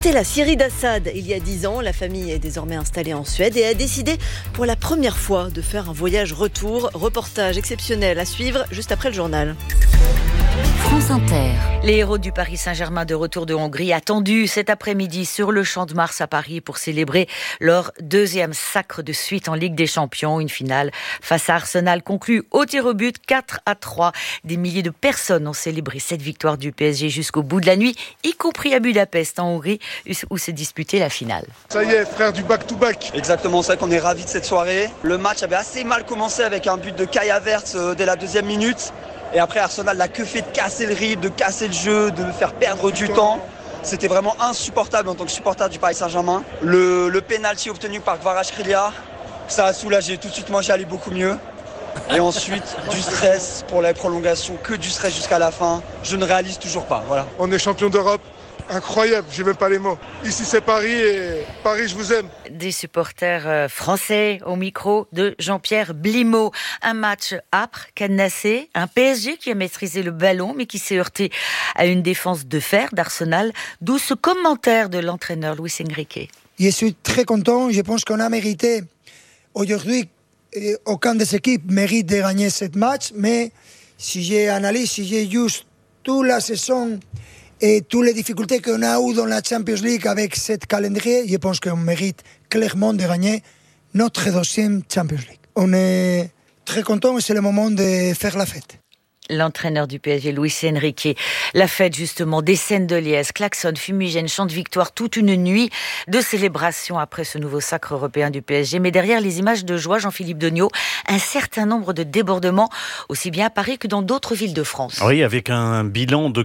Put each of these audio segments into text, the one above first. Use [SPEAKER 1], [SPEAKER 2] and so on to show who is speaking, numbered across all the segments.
[SPEAKER 1] C'est la Syrie d'Assad. Il y a 10 ans, la famille est désormais installée en Suède et a décidé pour la première fois de faire un voyage retour. Reportage exceptionnel à suivre juste après le journal.
[SPEAKER 2] France Inter. Les héros du Paris Saint-Germain de retour de Hongrie attendus cet après-midi sur le Champ de Mars à Paris pour célébrer leur deuxième sacre de suite en Ligue des Champions. Une finale face à Arsenal conclue au tir au but 4-3. Des milliers de personnes ont célébré cette victoire du PSG jusqu'au bout de la nuit, y compris à Budapest en Hongrie où s'est disputée la finale.
[SPEAKER 3] Ça y est, frère, du back-to-back.
[SPEAKER 4] Exactement, c'est vrai qu'on est ravis de cette soirée. Le match avait assez mal commencé avec un but de Kai Havertz dès la deuxième minute. Et après, Arsenal n'a que fait de casser le rythme, de casser le jeu, de faire perdre du temps. C'était vraiment insupportable en tant que supporter du Paris Saint-Germain. Le pénalty obtenu par Kvaratskhelia, ça a soulagé. Tout de suite, moi, j'allais beaucoup mieux. Et ensuite, du stress pour la prolongation, que du stress jusqu'à la fin. Je ne réalise toujours pas, voilà.
[SPEAKER 3] On est champion d'Europe. Incroyable, j'ai même pas les mots. Ici c'est Paris et Paris je vous aime.
[SPEAKER 2] Des supporters français au micro de Jean-Pierre Blimaud. Un match âpre, cadenassé, un PSG qui a maîtrisé le ballon mais qui s'est heurté à une défense de fer d'Arsenal. D'où ce commentaire de l'entraîneur Luis Enrique.
[SPEAKER 5] Je suis très content, je pense qu'on a mérité. Aujourd'hui, aucune des équipes mérite de gagner ce match, mais si j'analyse, si j'ai juste toute la saison et toutes les difficultés qu'on a eues dans la Champions League avec ce calendrier, je pense qu'on mérite clairement de gagner notre deuxième Champions League. On est très contents et c'est le moment de faire la fête.
[SPEAKER 2] L'entraîneur du PSG, Luis Enrique. La fête, justement, des scènes de liesse, klaxons, fumigènes, chants de victoire, toute une nuit de célébration après ce nouveau sacre européen du PSG. Mais derrière les images de joie, Jean-Philippe Degnaud, un certain nombre de débordements, aussi bien à Paris que dans d'autres villes de France.
[SPEAKER 6] Oui, avec un bilan de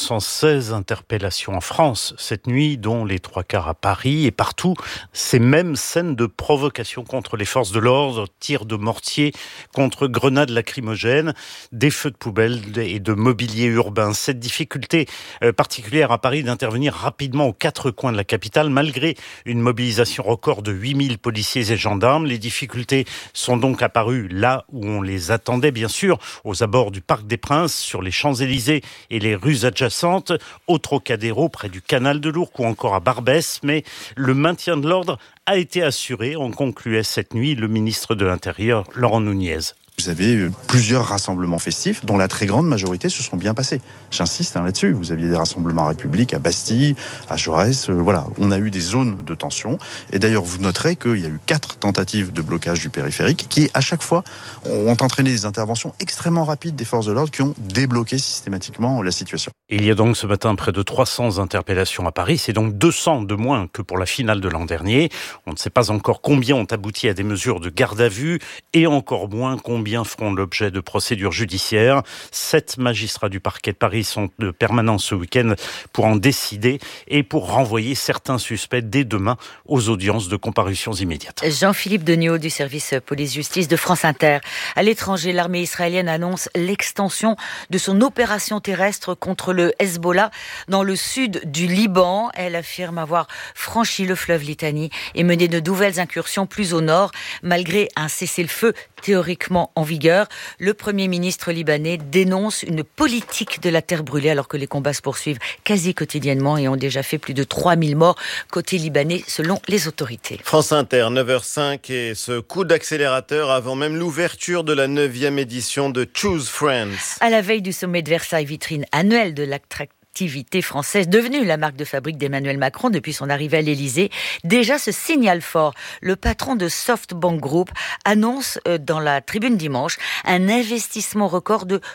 [SPEAKER 6] 416 interpellations en France cette nuit, dont les 3/4 à Paris et partout. Ces mêmes scènes de provocation contre les forces de l'ordre, tirs de mortier contre grenades lacrymogènes, des feux de poubelle et de mobilier urbain. Cette difficulté particulière à Paris d'intervenir rapidement aux 4 coins de la capitale, malgré une mobilisation record de 8000 policiers et gendarmes. Les difficultés sont donc apparues là où on les attendait, bien sûr, aux abords du Parc des Princes, sur les Champs-Élysées et les rues adjacentes, au Trocadéro, près du canal de l'Ourcq ou encore à Barbès. Mais le maintien de l'ordre a été assuré, en concluait cette nuit le ministre de l'Intérieur, Laurent Nunez.
[SPEAKER 7] Vous avez plusieurs rassemblements festifs dont la très grande majorité se sont bien passés. J'insiste là-dessus. Vous aviez des rassemblements République à Bastille, à Jaurès. Voilà, on a eu des zones de tension. Et d'ailleurs, vous noterez qu'il y a eu 4 tentatives de blocage du périphérique qui, à chaque fois, ont entraîné des interventions extrêmement rapides des forces de l'ordre qui ont débloqué systématiquement la situation.
[SPEAKER 6] Il y a donc ce matin près de 300 interpellations à Paris. C'est donc 200 de moins que pour la finale de l'an dernier. On ne sait pas encore combien ont abouti à des mesures de garde à vue et encore moins combien feront l'objet de procédures judiciaires. 7 magistrats du parquet de Paris sont de permanence ce week-end pour en décider et pour renvoyer certains suspects dès demain aux audiences de comparutions immédiates.
[SPEAKER 2] Jean-Philippe Degnaud du service police-justice de France Inter. À l'étranger, l'armée israélienne annonce l'extension de son opération terrestre contre le Hezbollah dans le sud du Liban. Elle affirme avoir franchi le fleuve Litani et mené de nouvelles incursions plus au nord, malgré un cessez-le-feu théoriquement en vigueur. Le Premier ministre libanais dénonce une politique de la terre brûlée alors que les combats se poursuivent quasi quotidiennement et ont déjà fait plus de 3000 morts côté libanais selon les autorités.
[SPEAKER 8] France Inter, 9h05 et ce coup d'accélérateur avant même l'ouverture de la 9e édition de Choose Friends.
[SPEAKER 2] À la veille du sommet de Versailles, vitrine annuelle de l'attractivité française, devenue la marque de fabrique d'Emmanuel Macron depuis son arrivée à l'Élysée. Déjà ce signal fort, le patron de SoftBank Group annonce dans la Tribune dimanche un investissement record de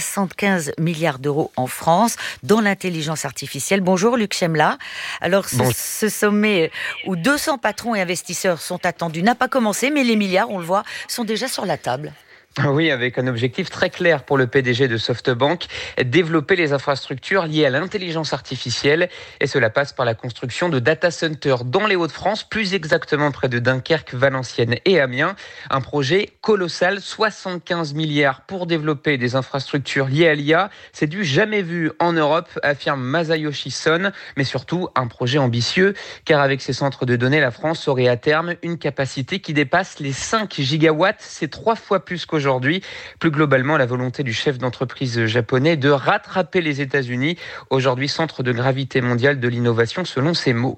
[SPEAKER 2] 75 milliards d'euros en France dans l'intelligence artificielle. Bonjour Luc Chemla. Alors ce sommet où 200 patrons et investisseurs sont attendus n'a pas commencé, mais les milliards, on le voit, sont déjà sur la table.
[SPEAKER 9] Oui, avec un objectif très clair pour le PDG de SoftBank, développer les infrastructures liées à l'intelligence artificielle. Et cela passe par la construction de data centers dans les Hauts-de-France, plus exactement près de Dunkerque, Valenciennes et Amiens. Un projet colossal, 75 milliards pour développer des infrastructures liées à l'IA. C'est du jamais vu en Europe, affirme Masayoshi Son. Mais surtout, un projet ambitieux, car avec ses centres de données, la France aurait à terme une capacité qui dépasse les 5 gigawatts. C'est 3 fois plus qu'aujourd'hui. Plus globalement, la volonté du chef d'entreprise japonais de rattraper les États-Unis, aujourd'hui centre de gravité mondiale de l'innovation selon ses mots.